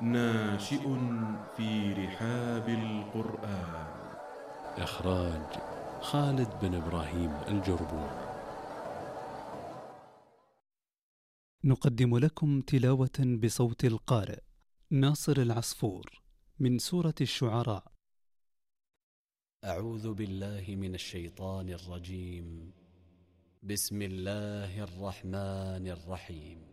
ناشئ في رحاب القرآن. إخراج خالد بن إبراهيم الجربوع. نقدم لكم تلاوة بصوت القارئ ناصر العصفور من سورة الشعراء. أعوذ بالله من الشيطان الرجيم. بسم الله الرحمن الرحيم.